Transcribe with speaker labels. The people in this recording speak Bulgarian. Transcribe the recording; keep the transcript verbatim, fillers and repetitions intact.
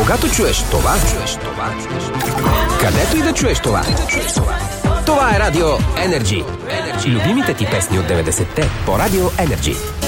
Speaker 1: Когато чуеш това, където и да чуеш това. Това е Радио Енерджи. Любимите ти песни от деветдесетте по Радио Енерджи.